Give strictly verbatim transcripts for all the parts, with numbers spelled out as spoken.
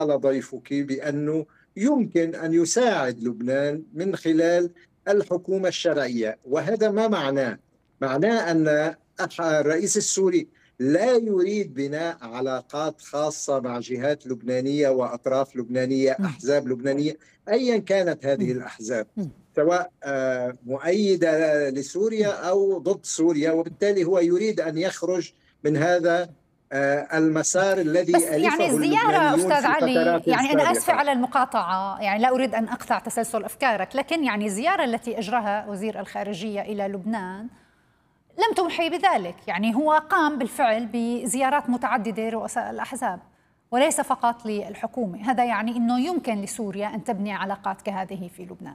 ضيفك بأنه يمكن أن يساعد لبنان من خلال الحكومة الشرعية، وهذا ما معناه؟ معناه أن الرئيس السوري لا يريد بناء علاقات خاصة مع جهات لبنانية وأطراف لبنانية، أحزاب لبنانية أيا كانت هذه الأحزاب، سواء مؤيدة لسوريا أو ضد سوريا، وبالتالي هو يريد أن يخرج من هذا المسار الذي بس يعني ألفه الزيارة اللبنانيون أستاذ في علي، فترات يعني أنا آسفة سابقة. على المقاطعة، يعني لا أريد أن أقطع تسلسل أفكارك، لكن يعني الزيارة التي أجراها وزير الخارجية إلى لبنان لم تمحي بذلك، يعني هو قام بالفعل بزيارات متعددة لرؤساء الأحزاب وليس فقط للحكومة. هذا يعني أنه يمكن لسوريا أن تبني علاقات كهذه في لبنان.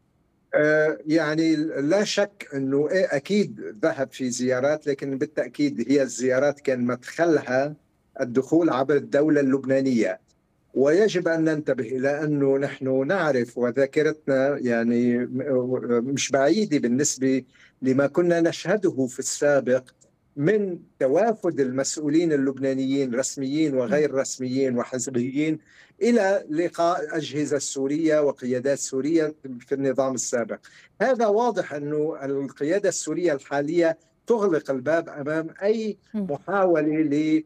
يعني لا شك أنه أكيد ذهب في زيارات، لكن بالتأكيد هي الزيارات كان مدخلها الدخول عبر الدولة اللبنانية، ويجب أن ننتبه إلى أنه نحن نعرف وذاكرتنا يعني مش بعيدة بالنسبة لما كنا نشهده في السابق من توافد المسؤولين اللبنانيين رسميين وغير رسميين وحزبيين إلى لقاء أجهزة السورية وقيادات سورية في النظام السابق. هذا واضح أنه القيادة السورية الحالية تغلق الباب أمام أي محاولة ل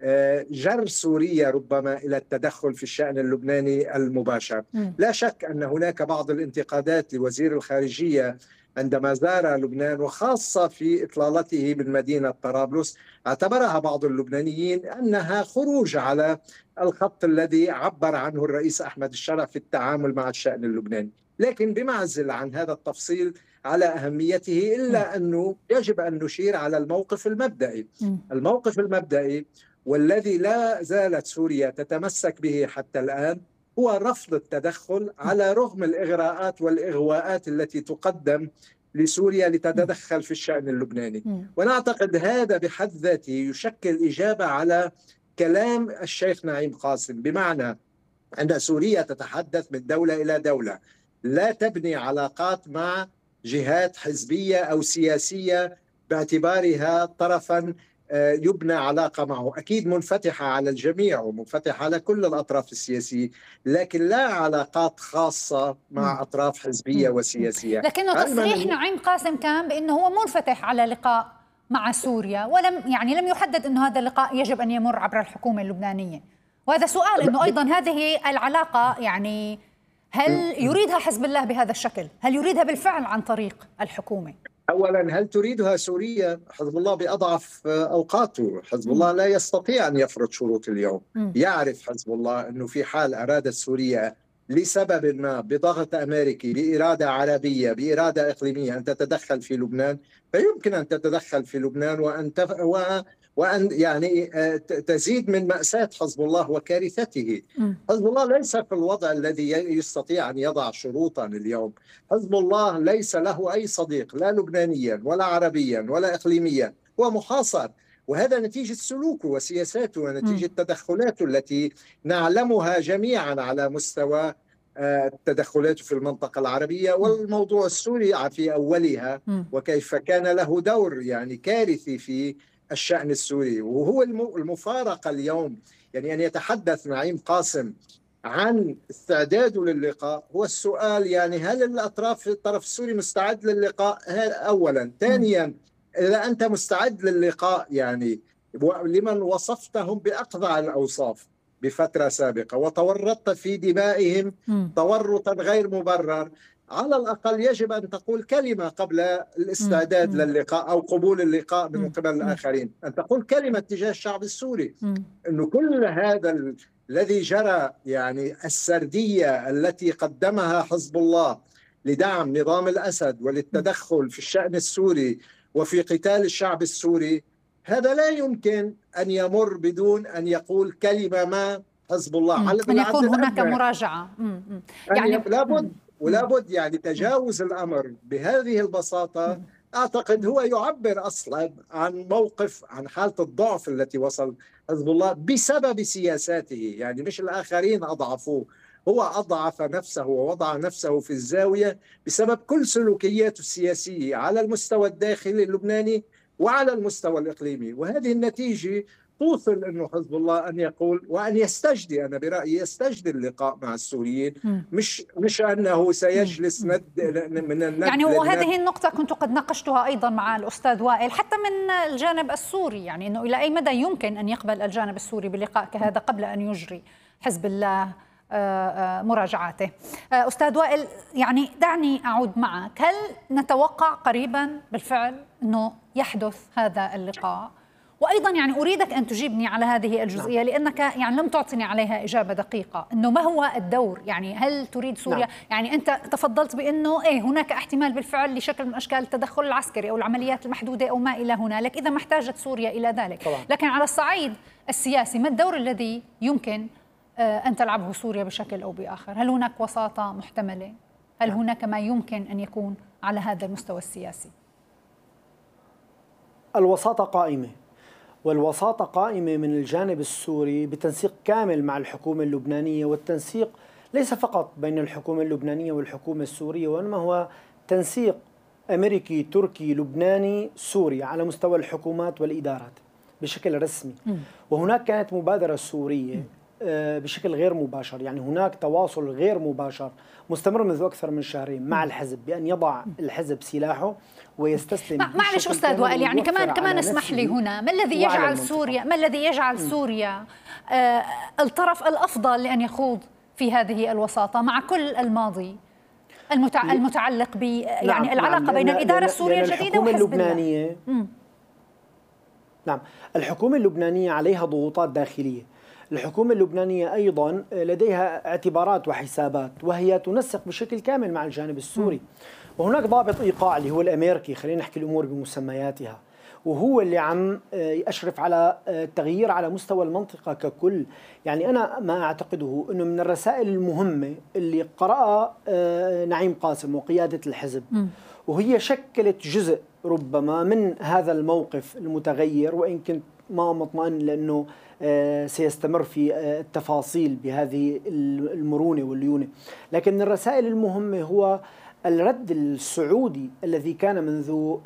جر سوريا ربما إلى التدخل في الشأن اللبناني المباشر. لا شك أن هناك بعض الانتقادات لوزير الخارجية عندما زار لبنان، وخاصة في إطلالته من مدينة طرابلس، اعتبرها بعض اللبنانيين أنها خروج على الخط الذي عبر عنه الرئيس أحمد الشرع في التعامل مع الشأن اللبناني. لكن بمعزل عن هذا التفصيل على أهميته، إلا أنه يجب أن نشير على الموقف المبدئي. الموقف المبدئي والذي لا زالت سوريا تتمسك به حتى الآن هو رفض التدخل على رغم الإغراءات والإغواءات التي تقدم لسوريا لتتدخل في الشأن اللبناني. ونعتقد هذا بحد ذاته يشكل إجابة على كلام الشيخ نعيم قاسم، بمعنى أن سوريا تتحدث من دولة إلى دولة، لا تبني علاقات مع جهات حزبية أو سياسية باعتبارها طرفاً يبنى علاقة معه، أكيد منفتحة على الجميع ومنفتحة على كل الأطراف السياسية، لكن لا علاقات خاصة مع أطراف حزبية وسياسية. لكنه تصريح نعيم قاسم كان بأنه هو منفتح على لقاء مع سوريا، ولم يعني لم يحدد أنه هذا اللقاء يجب أن يمر عبر الحكومة اللبنانية. وهذا سؤال، أنه أيضا هذه العلاقة يعني هل يريدها حزب الله بهذا الشكل؟ هل يريدها بالفعل عن طريق الحكومة؟ أولا، هل تريدها سوريا؟ حزب الله بأضعف أوقاته، حزب الله لا يستطيع أن يفرض شروط اليوم. يعرف حزب الله أنه في حال أرادت سوريا لسبب ما، بضغط أمريكي، بإرادة عربية، بإرادة إقليمية، أن تتدخل في لبنان، فيمكن أن تتدخل في لبنان وأن تف... و... وأن يعني تزيد من مأساة حزب الله وكارثته. حزب الله ليس في الوضع الذي يستطيع أن يضع شروطا اليوم. حزب الله ليس له أي صديق، لا لبنانيا ولا عربيا ولا إقليميا، هو محاصر، وهذا نتيجة سلوكه وسياساته ونتيجة تدخلاته التي نعلمها جميعا على مستوى التدخلات في المنطقة العربية، والموضوع السوري في أولها، وكيف كان له دور يعني كارثي في الشأن السوري. وهو المفارقة اليوم، يعني أن يتحدث نعيم قاسم عن استعداده للقاء، هو السؤال يعني هل الأطراف الطرف السوري مستعد للقاء؟ أولا. ثانيا، إذا أنت مستعد للقاء يعني لمن وصفتهم بأقذع الأوصاف بفترة سابقة وتورطت في دمائهم تورطا غير مبرر، على الأقل يجب أن تقول كلمة قبل الاستعداد للقاء أو قبول اللقاء من قبل الآخرين، أن تقول كلمة تجاه الشعب السوري أنه كل هذا الذي جرى، يعني السردية التي قدمها حزب الله لدعم نظام الأسد وللتدخل في الشأن السوري وفي قتال الشعب السوري، هذا لا يمكن أن يمر بدون أن يقول كلمة ما حزب الله، على أن يكون هناك مراجعة. يعني لابد ولابد يعني تجاوز الأمر بهذه البساطة. أعتقد هو يعبر أصلا عن موقف، عن حالة الضعف التي وصل حزب الله بسبب سياساته، يعني مش الآخرين أضعفوه، هو أضعف نفسه ووضع نفسه في الزاوية بسبب كل سلوكياته السياسية على المستوى الداخلي اللبناني وعلى المستوى الإقليمي. وهذه النتيجة توصل أنه حزب الله أن يقول وأن يستجدي، أنا برأيي يستجدي اللقاء مع السوريين، مش مش أنه سيجلس ند من الند يعني وهذه النقطة كنت قد ناقشتها أيضا مع الأستاذ وائل حتى من الجانب السوري، يعني أنه إلى أي مدى يمكن أن يقبل الجانب السوري بلقاء كهذا قبل أن يجري حزب الله مراجعاته. أستاذ وائل، يعني دعني أعود معك، هل نتوقع قريبا بالفعل أنه يحدث هذا اللقاء؟ وأيضا يعني أريدك أن تجيبني على هذه الجزئية لأنك يعني لم تعطني عليها إجابة دقيقة، أنه ما هو الدور؟ يعني هل تريد سوريا؟ نعم. يعني أنت تفضلت بأنه إيه هناك احتمال بالفعل لشكل من أشكال التدخل العسكري أو العمليات المحدودة أو ما إلى هنالك إذا ما احتاجت سوريا إلى ذلك طبعا. لكن على الصعيد السياسي ما الدور الذي يمكن أن تلعبه سوريا بشكل أو بآخر؟ هل هناك وساطة محتملة؟ هل نعم. هناك ما يمكن أن يكون على هذا المستوى السياسي؟ الوساطة قائمة، والوساطة قائمة من الجانب السوري بتنسيق كامل مع الحكومة اللبنانية، والتنسيق ليس فقط بين الحكومة اللبنانية والحكومة السورية، وإنما هو تنسيق أمريكي تركي لبناني سوري على مستوى الحكومات والإدارات بشكل رسمي. وهناك كانت مبادرة سورية بشكل غير مباشر، يعني هناك تواصل غير مباشر مستمر منذ أكثر من شهرين مع الحزب بأن يضع الحزب سلاحه ويستسلم. معلش أستاذ وائل، يعني كمان كمان اسمح لي هنا، ما الذي يجعل سوريا ما الذي يجعل سوريا آه الطرف الأفضل لأن يخوض في هذه الوساطة مع كل الماضي المتع... المتعلق ب يعني نعم العلاقة نعم بين الإدارة السورية الجديدة وحزب اللبنانية الله؟ نعم، الحكومة اللبنانية عليها ضغوطات داخلية. الحكومة اللبنانية أيضا لديها اعتبارات وحسابات، وهي تنسق بشكل كامل مع الجانب السوري. وهناك ضابط إيقاع اللي هو الأمريكي، خلينا نحكي الأمور بمسمياتها، وهو اللي عم يشرف على التغيير على مستوى المنطقة ككل. يعني أنا ما أعتقده أنه من الرسائل المهمة اللي قرأها نعيم قاسم وقيادة الحزب، وهي شكلت جزء ربما من هذا الموقف المتغير، وإن كنت ما مطمئن لأنه سيستمر في التفاصيل بهذه المرونة والليونة، لكن من الرسائل المهمة هو الرد السعودي الذي كان منذ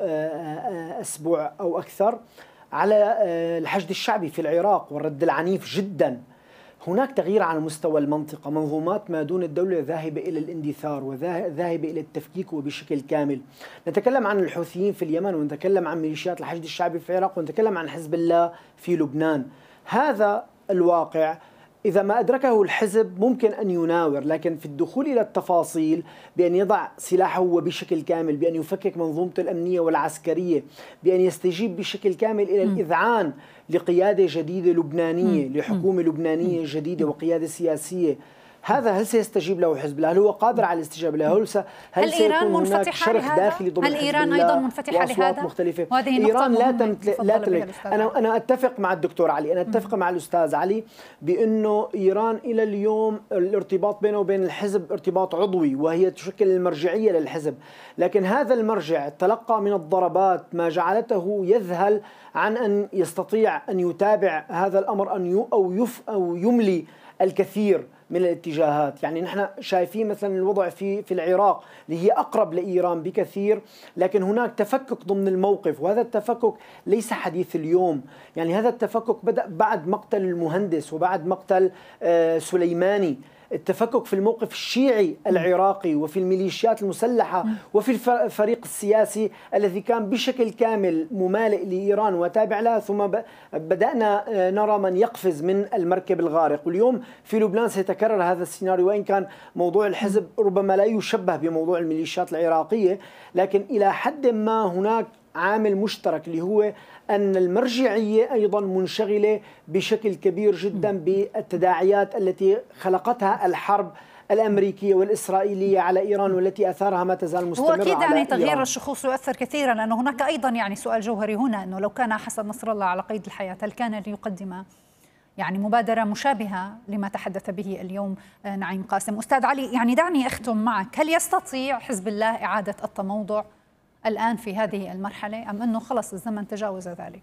أسبوع أو أكثر على الحشد الشعبي في العراق، والرد العنيف جدا. هناك تغيير على مستوى المنطقة، منظومات ما دون الدولة ذاهبة إلى الاندثار وذاهبة إلى التفكيك وبشكل كامل. نتكلم عن الحوثيين في اليمن، ونتكلم عن ميليشيات الحشد الشعبي في العراق، ونتكلم عن حزب الله في لبنان. هذا الواقع إذا ما أدركه الحزب ممكن أن يناور، لكن في الدخول إلى التفاصيل بأن يضع سلاحه وبشكل كامل، بأن يفكك منظومته الأمنية والعسكرية، بأن يستجيب بشكل كامل إلى الإذعان لقيادة جديدة لبنانية، لحكومة لبنانية جديدة وقيادة سياسية، هذا هل سيستجيب له حزب الله؟ هل هو قادر على الاستجابة له؟ هل, هل, هل إيران منفتحة لهذا؟ داخلي ضمن هل إيران أيضا منفتحة لهذا؟ مختلفة. وهذه إيران لا تمت... لا تملك. أنا أنا أتفق مع الدكتور علي، أنا أتفق م. مع الأستاذ علي بأنه إيران إلى اليوم الارتباط بينه وبين الحزب ارتباط عضوي، وهي تشكل المرجعية للحزب، لكن هذا المرجع تلقى من الضربات ما جعلته يذهل عن أن يستطيع أن يتابع هذا الأمر أن أو يف أو يملي الكثير من الاتجاهات. يعني نحن شايفين مثلا الوضع في في العراق اللي هي أقرب لإيران بكثير، لكن هناك تفكك ضمن الموقف، وهذا التفكك ليس حديث اليوم. يعني هذا التفكك بدأ بعد مقتل المهندس وبعد مقتل آه سليماني. التفكك في الموقف الشيعي العراقي وفي الميليشيات المسلحة وفي الفريق السياسي الذي كان بشكل كامل ممالئ لإيران وتابع لها، ثم بدأنا نرى من يقفز من المركب الغارق. واليوم في لبنان سيتكرر هذا السيناريو، وإن كان موضوع الحزب ربما لا يشبه بموضوع الميليشيات العراقية، لكن إلى حد ما هناك عامل مشترك اللي هو أن المرجعية أيضا منشغلة بشكل كبير جدا بالتداعيات التي خلقتها الحرب الأمريكية والإسرائيلية على إيران، والتي أثارها ما تزال مستمرة على إيران. وأكيد يعني تغيير الشخوص يؤثر كثيرا، لأنه هناك أيضا يعني سؤال جوهري هنا، أنه لو كان حسن نصر الله على قيد الحياة هل كان ليقدم يعني مبادرة مشابهة لما تحدث به اليوم نعيم قاسم؟ أستاذ علي، يعني دعني أختم معك، هل يستطيع حزب الله إعادة التموضع الآن في هذه المرحلة، أم أنه خلص الزمن تجاوز ذلك؟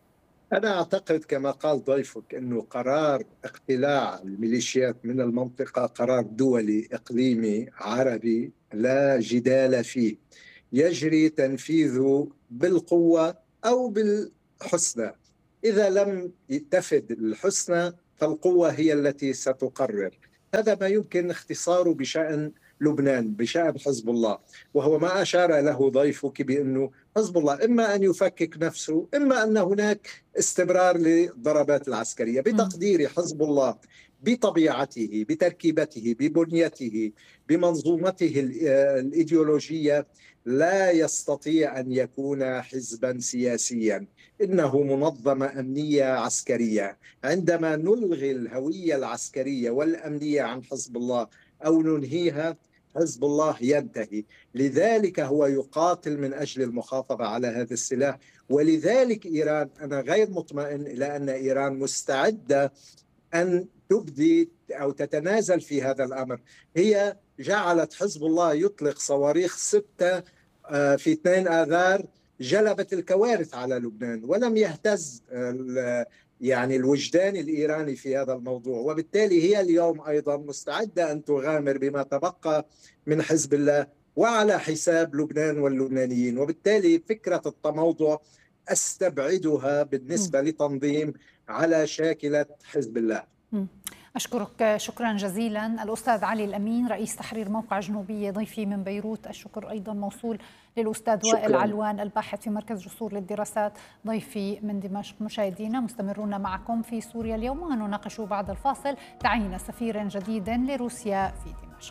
أنا أعتقد كما قال ضيفك أنه قرار اقتلاع الميليشيات من المنطقة قرار دولي إقليمي عربي لا جدال فيه، يجري تنفيذه بالقوة أو بالحسنى. إذا لم تفد الحسنى فالقوة هي التي ستقرر. هذا ما يمكن اختصاره بشأن لبنان، بشأن حزب الله، وهو ما أشار له ضيفك بأنه حزب الله إما أن يفكك نفسه، إما أن هناك استمرار للضربات العسكرية. بتقدير حزب الله بطبيعته، بتركيبته، ببنيته، بمنظومته الإيديولوجية لا يستطيع أن يكون حزبا سياسيا، إنه منظمة أمنية عسكرية. عندما نلغي الهوية العسكرية والأمنية عن حزب الله أو ننهيها، حزب الله ينتهي. لذلك هو يقاتل من أجل المحافظة على هذا السلاح، ولذلك إيران، أنا غير مطمئن إلى أن إيران مستعدة أن تبدي أو تتنازل في هذا الأمر. هي جعلت حزب الله يطلق صواريخ ستة في اثنين آذار، جلبت الكوارث على لبنان، ولم يهتز يعني الوجدان الإيراني في هذا الموضوع. وبالتالي هي اليوم أيضا مستعدة أن تغامر بما تبقى من حزب الله وعلى حساب لبنان واللبنانيين. وبالتالي فكرة التموضع أستبعدها بالنسبة لتنظيم على شاكلة حزب الله. أشكرك شكرا جزيلا الأستاذ علي الأمين، رئيس تحرير موقع جنوبية، ضيفي من بيروت. الشكر أيضا موصول للأستاذ وائل علوان، الباحث في مركز جسور للدراسات، ضيفي من دمشق. مشاهدينا مستمرون معكم في سوريا اليوم، ونناقش بعد الفاصل تعيين سفير جديد لروسيا في دمشق.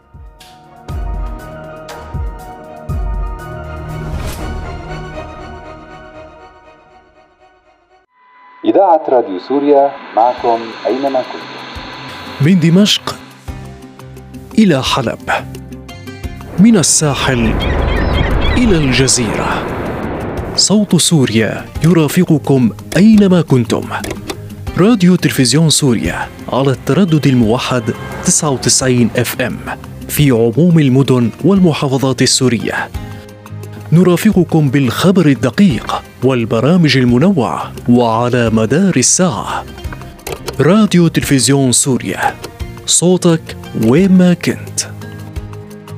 إذاعة راديو سوريا معكم أينما كنتم. من دمشق إلى حلب، من الساحل إلى الجزيرة، صوت سوريا يرافقكم أينما كنتم. راديو تلفزيون سوريا على التردد الموحد تسعة وتسعين إف إم في عموم المدن والمحافظات السورية. نرافقكم بالخبر الدقيق والبرامج المنوعة وعلى مدار الساعة. راديو تلفزيون سوريا، صوتك وين ما كنت.